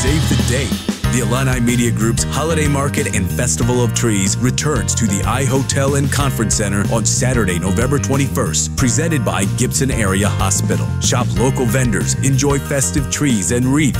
Save the date. The Illini Media Group's Holiday Market and Festival of Trees returns to the iHotel and Conference Center on Saturday, November 21st, presented by Gibson Area Hospital. Shop local vendors, enjoy festive trees and wreaths